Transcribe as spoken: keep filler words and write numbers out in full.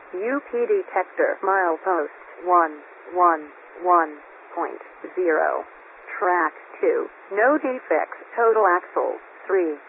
U P detector milepost one one one point zero. Track two. No defects. Total axles three.